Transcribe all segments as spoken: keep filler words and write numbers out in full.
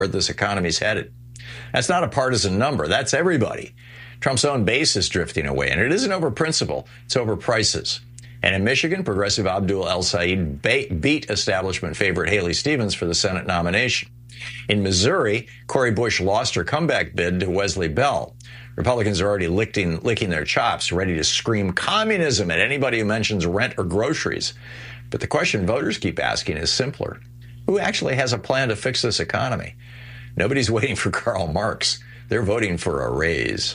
where this economy's headed. That's not a partisan number. That's everybody. Trump's own base is drifting away, and it isn't over principle. It's over prices. And in Michigan, progressive Abdul El-Sayed beat establishment favorite Haley Stevens for the Senate nomination. In Missouri, Cori Bush lost her comeback bid to Wesley Bell. Republicans are already licking, licking their chops, ready to scream communism at anybody who mentions rent or groceries. But the question voters keep asking is simpler. Who actually has a plan to fix this economy? Nobody's waiting for Karl Marx. They're voting for a raise.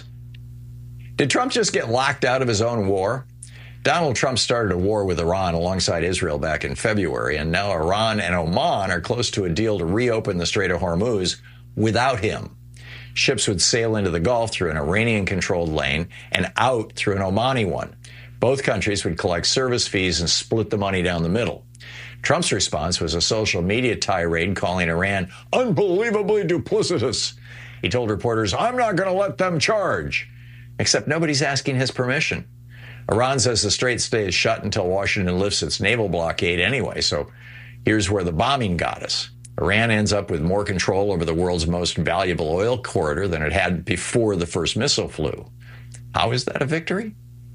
Did Trump just get locked out of his own war? Donald Trump started a war with Iran alongside Israel back in February, and now Iran and Oman are close to a deal to reopen the Strait of Hormuz without him. Ships would sail into the Gulf through an Iranian-controlled lane and out through an Omani one. Both countries would collect service fees and split the money down the middle. Trump's response was a social media tirade calling Iran unbelievably duplicitous. He told reporters, "I'm not going to let them charge." Except nobody's asking his permission. Iran says the strait stays shut until Washington lifts its naval blockade anyway, so here's where the bombing got us. Iran ends up with more control over the world's most valuable oil corridor than it had before the first missile flew. How is that a victory?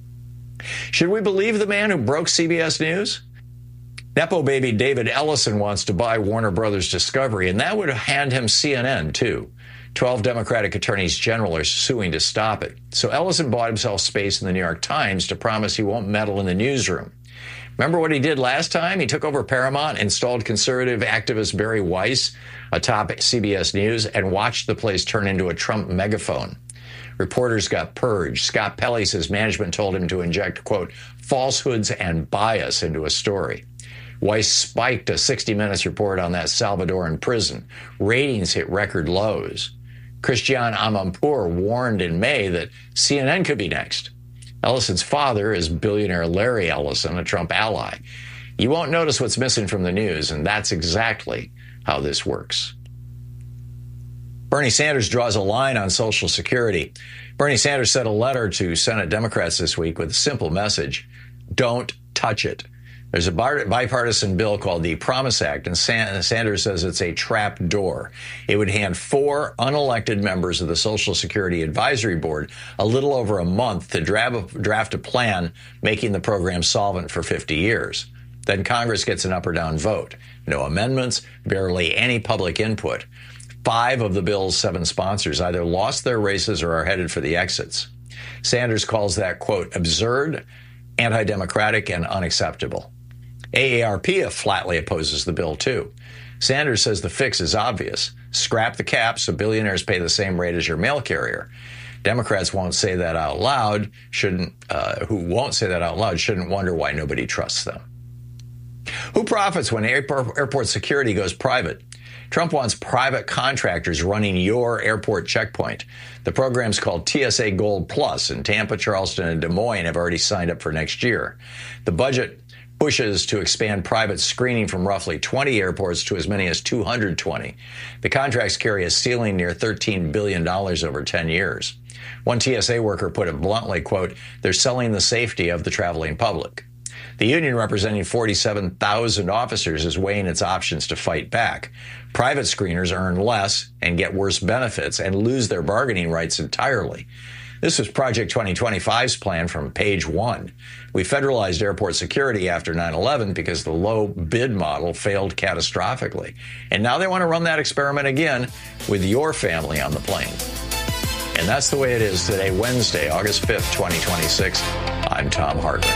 Should we believe the man who broke C B S News? Nepo baby David Ellison wants to buy Warner Brothers Discovery, and that would hand him C N N, too. Twelve Democratic attorneys general are suing to stop it. So Ellison bought himself space in the New York Times to promise he won't meddle in the newsroom. Remember what he did last time? He took over Paramount, installed conservative activist Barry Weiss atop C B S News, and watched the place turn into a Trump megaphone. Reporters got purged. Scott Pelley says management told him to inject, quote, falsehoods and bias into a story. Weiss spiked a sixty minutes report on that Salvadoran prison. Ratings hit record lows. Christiane Amanpour warned in May that C N N could be next. Ellison's father is billionaire Larry Ellison, a Trump ally. You won't notice what's missing from the news, and that's exactly how this works. Bernie Sanders draws a line on Social Security. Bernie Sanders sent a letter to Senate Democrats this week with a simple message: don't touch it. There's a bipartisan bill called the Promise Act, and Sanders says it's a trap door. It would hand four unelected members of the Social Security Advisory Board a little over a month to draft a plan making the program solvent for fifty years. Then Congress gets an up or down vote. No amendments, barely any public input. Five of the bill's seven sponsors either lost their races or are headed for the exits. Sanders calls that, quote, absurd, anti-democratic, and unacceptable. A A R P flatly opposes the bill, too. Sanders says the fix is obvious. Scrap the cap so billionaires pay the same rate as your mail carrier. Democrats won't say that out loud, shouldn't, uh, who won't say that out loud shouldn't wonder why nobody trusts them. Who profits when airport, airport security goes private? Trump wants private contractors running your airport checkpoint. The program's called T S A Gold Plus, and Tampa, Charleston, and Des Moines have already signed up for next year. The budget pushes to expand private screening from roughly twenty airports to as many as two hundred twenty. The contracts carry a ceiling near thirteen billion dollars over ten years. One T S A worker put it bluntly, quote, they're selling the safety of the traveling public. The union, representing forty-seven thousand officers, is weighing its options to fight back. Private screeners earn less and get worse benefits and lose their bargaining rights entirely. This was Project twenty twenty-five's plan from page one. We federalized airport security after nine eleven because the low bid model failed catastrophically. And now they want to run that experiment again with your family on the plane. And that's the way it is today, Wednesday, August fifth, twenty twenty-six. I'm Thom Hartmann.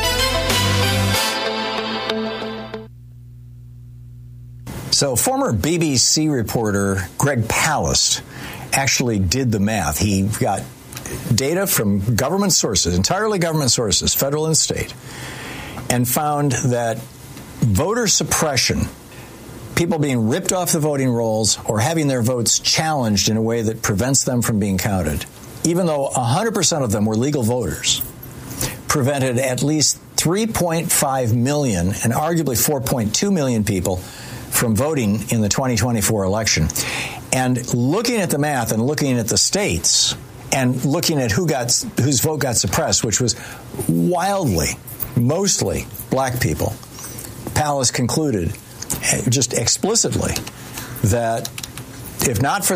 So former B B C reporter Greg Palast actually did the math. He got data from government sources, entirely government sources, federal and state, and found that voter suppression, people being ripped off the voting rolls or having their votes challenged in a way that prevents them from being counted, even though one hundred percent of them were legal voters, prevented at least three point five million and arguably four point two million people from voting in the twenty twenty-four election. And looking at the math and looking at the states and looking at who got whose vote got suppressed, which was wildly, mostly black people, Palast concluded just explicitly that If not for